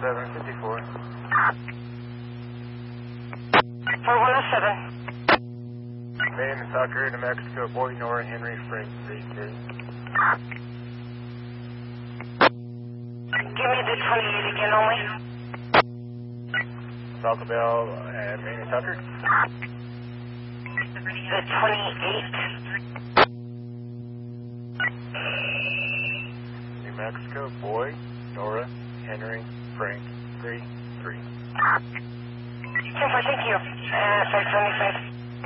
754. 4107. Name and Tucker, New Mexico, Boy, Nora, Henry, Frank, 32. Give me the 28 again only. Taco Bell and Maine and Tucker. The 28. New Mexico, Boy, Nora, Henry, Frank, 33. 10-4, thank you. 525.